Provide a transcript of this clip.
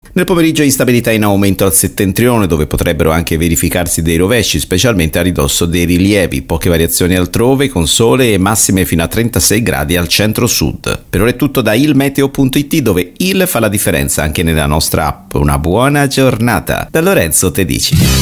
Nel pomeriggio instabilità in aumento al settentrione, dove potrebbero anche verificarsi dei rovesci, specialmente a ridosso dei rilievi. Poche variazioni altrove, con sole e massime fino a 36 gradi al centro-sud. Per ora è tutto da ilmeteo.it, dove il fa la differenza anche nella nostra app. Una buona giornata da Lorenzo Tedici.